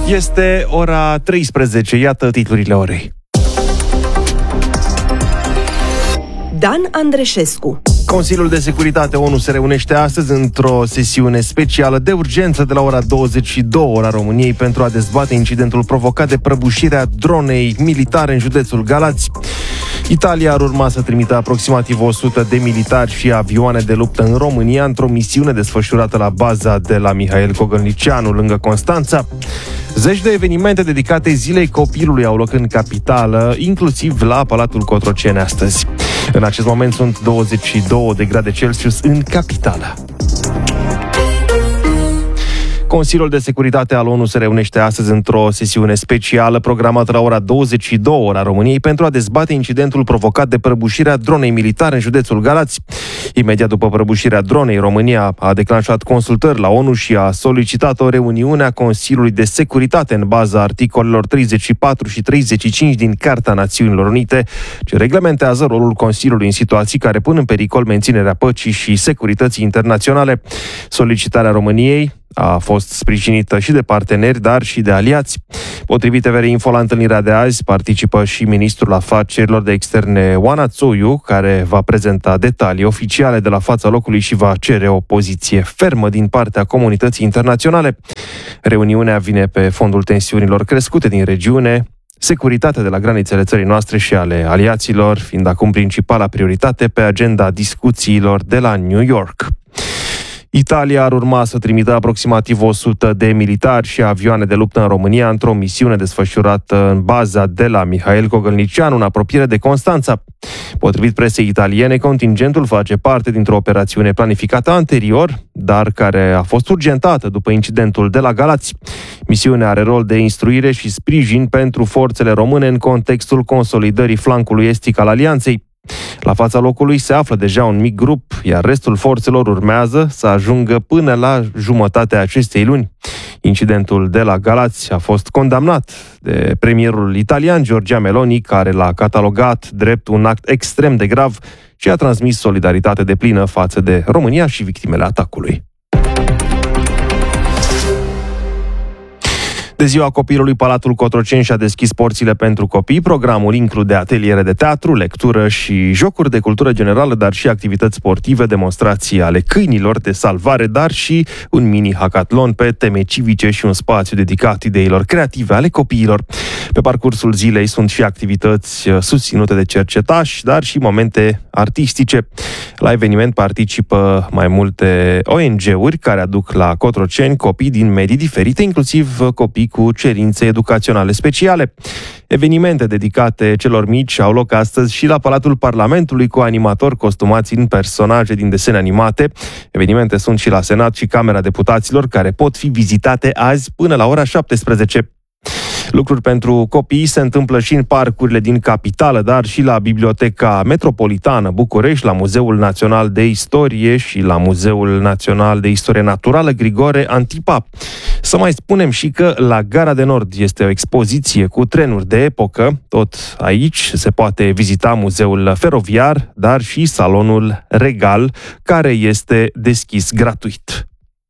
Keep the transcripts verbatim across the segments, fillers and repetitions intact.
Este ora treisprezece, iată titlurile orei. Dan Andreșescu. Consiliul de Securitate ONU se reunește astăzi într-o sesiune specială de urgență de la ora douăzeci și două ora României pentru a dezbate incidentul provocat de prăbușirea dronei militare în județul Galați. Italia ar urma să trimită aproximativ o sută de militari și avioane de luptă în România într-o misiune desfășurată la baza de la Mihail Cogălnicianu, lângă Constanța. Zeci de evenimente dedicate Zilei Copilului au loc în capitală, inclusiv la Palatul Cotroceni astăzi. În acest moment sunt douăzeci și două de grade Celsius în capitală. Consiliul de Securitate al ONU se reunește astăzi într-o sesiune specială programată la ora douăzeci și două ora României pentru a dezbate incidentul provocat de prăbușirea dronei militare în județul Galați. Imediat după prăbușirea dronei, România a declanșat consultări la ONU și a solicitat o reuniune a Consiliului de Securitate în baza articolelor treizeci și patru și treizeci și cinci din Carta Națiunilor Unite, ce reglementează rolul Consiliului în situații care pun în pericol menținerea păcii și securității internaționale. Solicitarea României a fost sprijinită și de parteneri, dar și de aliați. Potrivit T V R Info, la întâlnirea de azi participă și ministrul afacerilor de externe Oana Țoiu, care va prezenta detalii oficiale de la fața locului și va cere o poziție fermă din partea comunității internaționale. Reuniunea vine pe fondul tensiunilor crescute din regiune, securitatea de la granițele țării noastre și ale aliaților fiind acum principala prioritate pe agenda discuțiilor de la New York. Italia ar urma să trimită aproximativ o sută de militari și avioane de luptă în România într-o misiune desfășurată în baza de la Mihail Cogălnicianu, în apropiere de Constanța. Potrivit presei italiene, contingentul face parte dintr-o operațiune planificată anterior, dar care a fost urgentată după incidentul de la Galați. Misiunea are rol de instruire și sprijin pentru forțele române în contextul consolidării flancului estic al alianței. La fața locului se află deja un mic grup, iar restul forțelor urmează să ajungă până la jumătatea acestei luni. Incidentul de la Galați a fost condamnat de premierul italian Giorgia Meloni, care l-a catalogat drept un act extrem de grav și a transmis solidaritate deplină față de România și victimele atacului. De ziua copilului, Palatul Cotroceni și-a deschis porțile pentru copii. Programul include ateliere de teatru, lectură și jocuri de cultură generală, dar și activități sportive, demonstrații ale câinilor de salvare, dar și un mini-hackathon pe teme civice și un spațiu dedicat ideilor creative ale copiilor. Pe parcursul zilei sunt și activități susținute de cercetași, dar și momente artistice. La eveniment participă mai multe O N G-uri care aduc la Cotroceni copii din medii diferite, inclusiv copii cu cerințe educaționale speciale. Evenimente dedicate celor mici au loc astăzi și la Palatul Parlamentului cu animatori costumați în personaje din desene animate. Evenimente sunt și la Senat și Camera Deputaților, care pot fi vizitate azi până la ora șaptesprezece. Lucruri pentru copii se întâmplă și în parcurile din capitală, dar și la Biblioteca Metropolitană București, la Muzeul Național de Istorie și la Muzeul Național de Istorie Naturală Grigore Antipa. Să mai spunem și că la Gara de Nord este o expoziție cu trenuri de epocă. Tot aici se poate vizita Muzeul Feroviar, dar și Salonul Regal, care este deschis gratuit.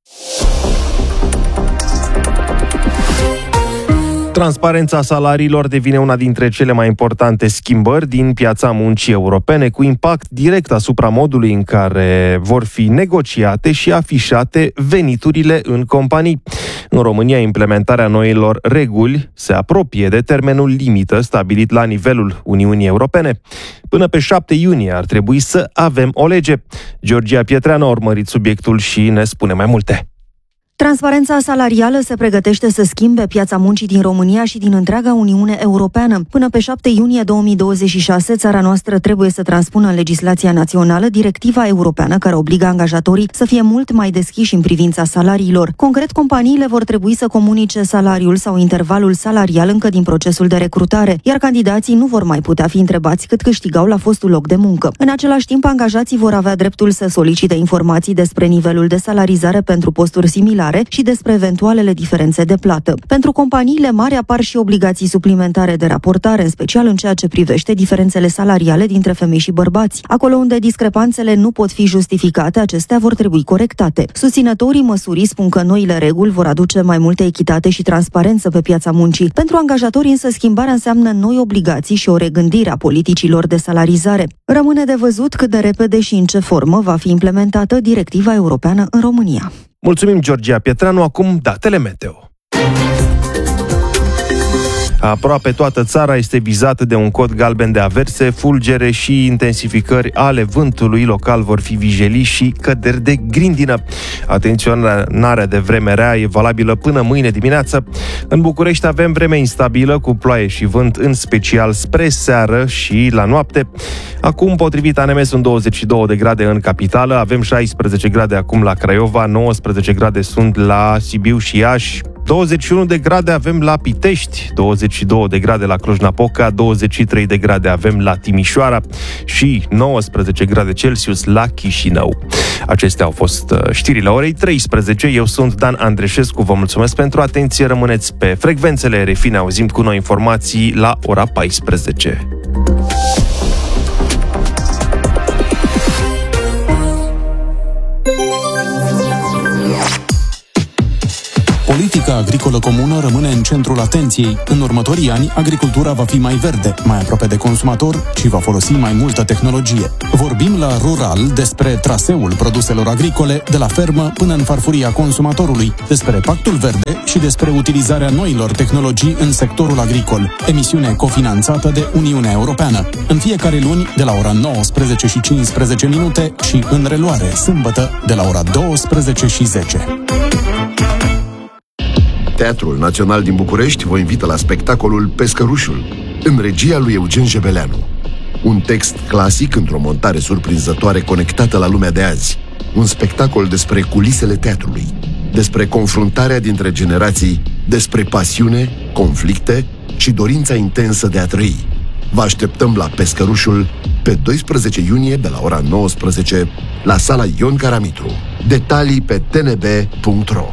Transparența salariilor devine una dintre cele mai importante schimbări din piața muncii europene, cu impact direct asupra modului în care vor fi negociate și afișate veniturile în companii. În România, implementarea noilor reguli se apropie de termenul limită stabilit la nivelul Uniunii Europene. Până pe șapte iunie ar trebui să avem o lege. Georgia Pietreanu a urmărit subiectul și ne spune mai multe. Transparența salarială se pregătește să schimbe piața muncii din România și din întreaga Uniune Europeană. Până pe șapte iunie două mii douăzeci și șase, țara noastră trebuie să transpună în legislația națională directiva europeană care obligă angajatorii să fie mult mai deschiși în privința salariilor. Concret, companiile vor trebui să comunice salariul sau intervalul salarial încă din procesul de recrutare, iar candidații nu vor mai putea fi întrebați cât câștigau la fostul loc de muncă. În același timp, angajații vor avea dreptul să solicite informații despre nivelul de salarizare pentru posturi similare salariare și despre eventualele diferențe de plată. Pentru companiile mari apar și obligații suplimentare de raportare, în special în ceea ce privește diferențele salariale dintre femei și bărbați. Acolo unde discrepanțele nu pot fi justificate, acestea vor trebui corectate. Susținătorii măsurii spun că noile reguli vor aduce mai multă echitate și transparență pe piața muncii. Pentru angajatori însă schimbarea înseamnă noi obligații și o regândire a politicilor de salarizare. Rămâne de văzut cât de repede și în ce formă va fi implementată directiva europeană în România. Mulțumim, Georgia Pietranu. Acum datele meteo. Aproape toată țara este vizată de un cod galben de averse, fulgere și intensificări ale vântului. Local vor fi vijelii și căderi de grindină. Atenționarea de vreme rea e valabilă până mâine dimineață. În București avem vreme instabilă, cu ploaie și vânt, în special spre seară și la noapte. Acum, potrivit A N M, sunt douăzeci și două de grade în capitală, avem șaisprezece grade acum la Craiova, nouăsprezece grade sunt la Sibiu și Iași, douăzeci și unu de grade avem la Pitești, douăzeci și două de grade la Cluj-Napoca, douăzeci și trei de grade avem la Timișoara și nouăsprezece grade Celsius la Chișinău. Acestea au fost știrile orei treisprezece. Eu sunt Dan Andreșescu, vă mulțumesc pentru atenție, rămâneți pe frecvențele R F I, ne auzim cu noi informații la ora paisprezece. Politica agricolă comună rămâne în centrul atenției. În următorii ani, agricultura va fi mai verde, mai aproape de consumator și va folosi mai multă tehnologie. Vorbim la Rural despre traseul produselor agricole de la fermă până în farfuria consumatorului, despre Pactul Verde și despre utilizarea noilor tehnologii în sectorul agricol. Emisiune cofinanțată de Uniunea Europeană. În fiecare luni, de la ora nouăsprezece și cincisprezece minute și în reluare, sâmbătă, de la ora douăsprezece și zece. Teatrul Național din București vă invită la spectacolul Pescărușul, în regia lui Eugen Jebeleanu. Un text clasic într-o montare surprinzătoare conectată la lumea de azi. Un spectacol despre culisele teatrului, despre confruntarea dintre generații, despre pasiune, conflicte și dorința intensă de a trăi. Vă așteptăm la Pescărușul pe doisprezece iunie de la ora nouăsprezece la sala Ion Caramitru. Detalii pe t n b punct r o.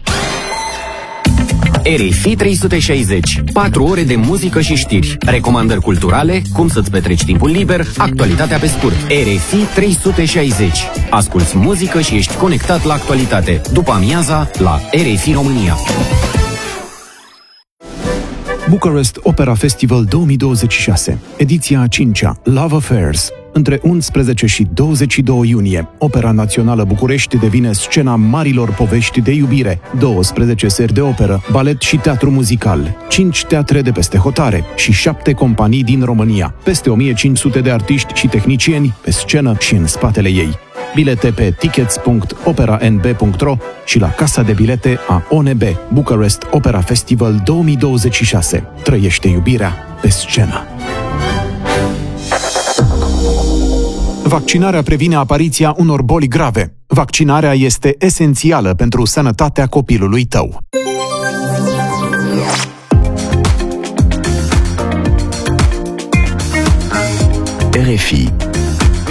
R F I trei sute șaizeci. patru ore de muzică și știri, recomandări culturale, cum să-ți petreci timpul liber, actualitatea pe scurt. R F I trei sute șaizeci. Asculți muzică și ești conectat la actualitate. După amiaza, la R F I România. Bucharest Opera Festival două mii douăzeci și șase, ediția a cincea, Love Affairs. Între unsprezece și douăzeci și doi iunie, Opera Națională București devine scena marilor povești de iubire, douăsprezece seri de operă, balet și teatru muzical, cinci teatre de peste hotare și șapte companii din România, peste o mie cinci sute de artiști și tehnicieni pe scenă și în spatele ei. Bilete pe tickets punct opera n b punct r o și la casa de bilete a O N B. Bucharest Opera Festival două mii douăzeci și șase. Trăiește iubirea pe scenă. Vaccinarea previne apariția unor boli grave. Vaccinarea este esențială pentru sănătatea copilului tău.